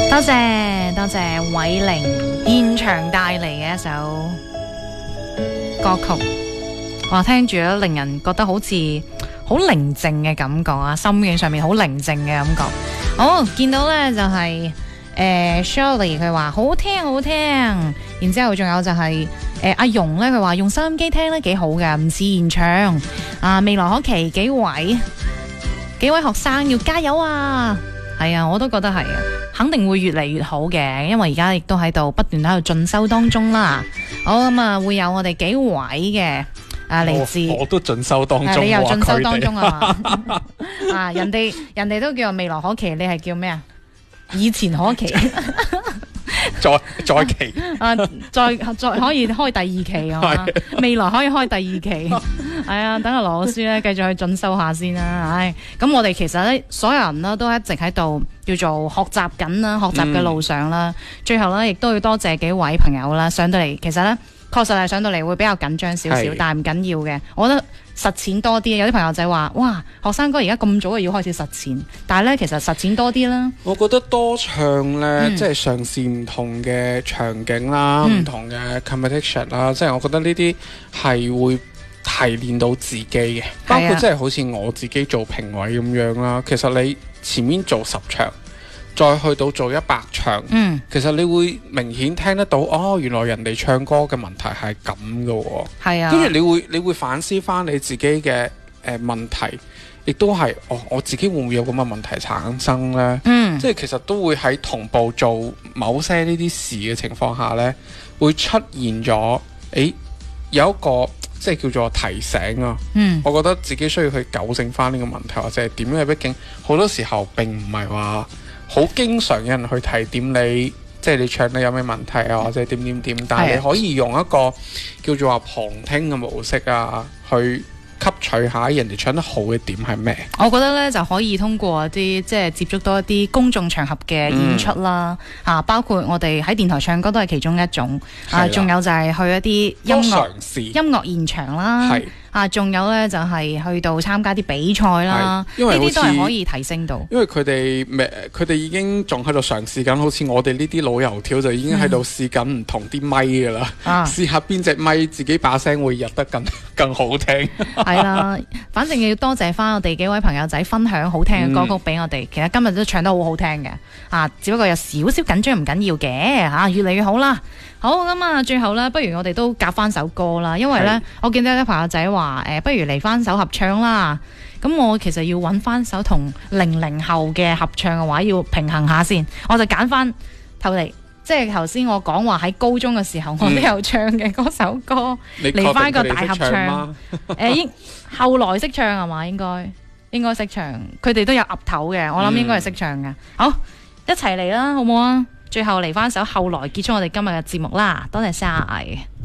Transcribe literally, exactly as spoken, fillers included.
多謝多謝偉玲現場帶嚟嘅一首歌曲，哇，聽住都令人覺得好似好寧靜嘅感覺啊，心境上面好寧靜嘅感覺。好，見到呢就係、是、誒、呃、Shirley 佢話好聽好聽，然之後仲有就係、是、誒、呃、阿蓉呢，佢話用收音機聽呢幾好嘅，唔似現場啊。未來可期幾位幾位學生要加油啊！係啊，我都覺得係啊，肯定會越嚟越好嘅，因為而家亦都喺度不斷喺度進修當中啦。好，咁啊，會有我哋幾位嘅啊嚟自， 我都進修當中， 啊、你又進修當中啊嘛？啊，人哋人哋都叫未來可期，你係叫咩啊？以前可期。 再再期啊，再再可以開第二期啊嘛，未來可以開第二期，係啊，等阿羅老師咧繼續去進修下先啦。唉，咁我哋其實咧，所有人咧都一直喺度叫做學習緊啦，學習嘅路上啦。嗯、最後咧，亦都要多謝幾位朋友啦，上到嚟，其實咧確實係上到嚟會比較緊張少少，是但係唔緊要嘅。我覺得實踐多啲，有啲朋友仔話：哇，學生哥而家咁早就要開始實踐，但係咧其實實踐多啲啦。我覺得多唱咧，嗯、即係嘗試唔同嘅場景啦，唔、嗯、同嘅 competition 啦，即係我覺得呢啲係會提煉到自己嘅，包括即係好似我自己做評委咁樣啦。其實你前面做十場，再去到做一百場，嗯、其實你會明顯聽得到，哦，原來人哋唱歌嘅問題係咁嘅喎。係啊，跟住你會你會反思翻你自己嘅誒、呃、問題，亦都係哦，我自己會唔會有咁嘅問題產生呢？嗯，即係其實都會喺同步做某些呢啲事嘅情況下呢，會出現咗，誒有一個即係叫做提醒啊。嗯，我覺得自己需要去糾正翻呢個問題，或者係點樣？畢竟好多時候並唔係話好經常有人去提點你，即係你唱得有咩問題啊，或者點點點，但係你可以用一個叫做話旁聽嘅模式啊，去吸取下人哋唱得好嘅點係咩？我覺得咧就可以通過啲即係接觸多一啲公眾場合嘅演出啦，嚇、嗯啊，包括我哋喺電台唱歌都係其中一種，啊，仲有就係去一啲音樂音樂現場啦。係。啊，仲有咧就係、是、去到參加啲比賽啦，呢啲都係可以提升到。因為佢哋佢哋已經仲喺度嘗試緊，好似我哋呢啲老油條就已經喺度試緊唔同啲咪噶啦，嗯、試下邊隻咪自己把聲會入得更更好聽。係啦，反正要多謝翻我哋幾位朋友仔分享好聽嘅歌曲俾我哋。嗯、其實今日都唱得好好聽嘅，啊，只不過有少少緊張唔緊要嘅，嚇、啊，越嚟越好啦。好咁啊，最後咧，不如我哋都夾翻首歌啦，因為咧，我見到有啲朋友仔話，誒、呃，不如嚟翻首合唱啦。咁我其實要揾翻首同零零後嘅合唱嘅話，要平衡下先，我就揀翻頭嚟，即係頭先我講話喺高中嘅時候，我都有唱嘅嗰首歌，嚟翻、嗯、個大合唱。誒、呃，應後來識唱係嘛？應該應該識唱，佢哋都有岌頭嘅，我諗應該係識唱嘅。嗯、好，一齊嚟啦，好唔好啊？最後嚟翻首後來結束我哋今日嘅節目啦，多謝晒。